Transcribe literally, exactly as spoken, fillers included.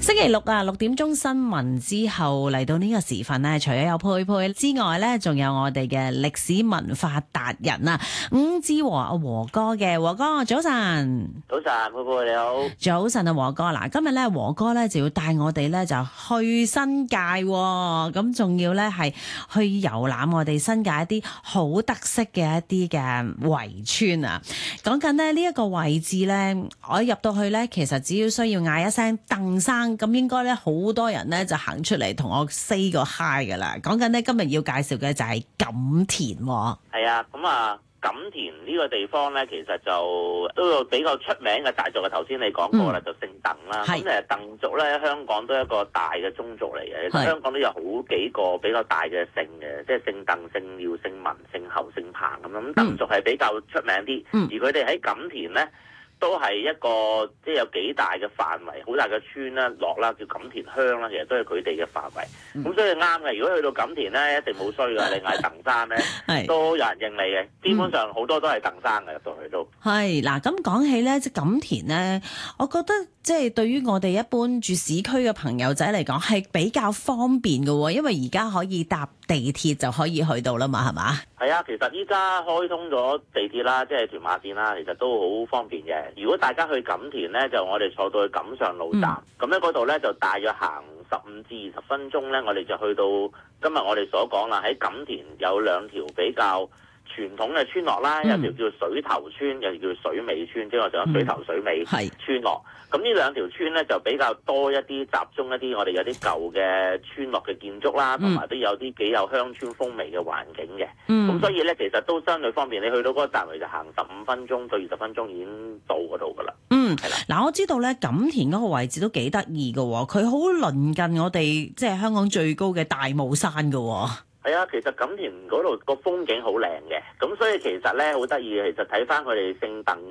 星期六啊，六點鐘新聞之後嚟到呢個時分咧，除咗有佩佩之外咧，仲有我哋嘅歷史文化達人啊，伍志和阿和哥嘅。和哥早晨。 早晨，佩佩你好。 早晨啊，和哥嗱，今日咧和哥咧就要帶我哋咧就去新界，咁仲要咧係去遊覽我哋新界一啲好特色嘅一啲嘅圍村啊。講緊咧呢一個位置咧，我入到去咧，其實只要需要嗌一聲鄧生，咁應該咧好多人咧就行出嚟同我 say 個 hi 噶啦。講緊咧今日要介紹嘅就係錦田。 係啊，咁啊錦田呢個地方咧，其實就都有比較出名嘅大族嘅。頭先你講過啦，嗯、就姓鄧啦。咁誒鄧族咧，香港都係一個大嘅宗族嚟嘅。是香港都有好幾個比較大嘅姓嘅，即係姓鄧、姓廖、姓文、姓侯、姓彭咁樣。咁鄧族係比較出名啲，嗯、而佢哋喺錦田咧，都係一個即係有幾大嘅範圍，好大嘅村啦、落啦，叫錦田鄉啦，其實都係佢哋嘅範圍。咁、嗯、所以啱嘅。如果去到錦田咧，一定冇衰㗎。你嗌鄧生咧，是都有人認你嘅。基本上好多都係鄧生嘅入到去都。係嗱，咁講起咧，即係錦田咧，我覺得即係對於我哋一般住市區嘅朋友仔嚟講，係比較方便嘅喎，因為而家可以搭地鐵就可以去到啦嘛，係嘛？ 係啊，其實依家開通咗地鐵啦，即係屯馬線啦，其實都好方便嘅。如果大家去錦田咧，就我哋坐到去錦上路站，咁咧嗰度咧就大約行十五至二十分鐘咧，我哋就去到今日我哋所講啦。喺錦田有兩條比較傳統嘅村落啦，嗯、有條叫水頭村，有條叫水尾村，即係我哋講水頭水尾村落。咁呢、嗯、兩條村咧就比較多一啲集中一啲，我哋有啲舊嘅村落嘅建築啦，同埋都有啲幾有鄉村風味嘅環境嘅。咁、嗯、所以咧，其實都相對方便。你去到嗰個站嚟就行十五分鐘到二十分鐘已經到嗰度噶啦。嗯，係啦。嗱，我知道咧錦田嗰個位置都幾得意嘅，佢好鄰近我哋即係香港最高嘅大帽山嘅。係啊，其實錦田嗰度個風景好靚嘅，咁所以其實咧好得意嘅，其實睇翻佢哋姓鄧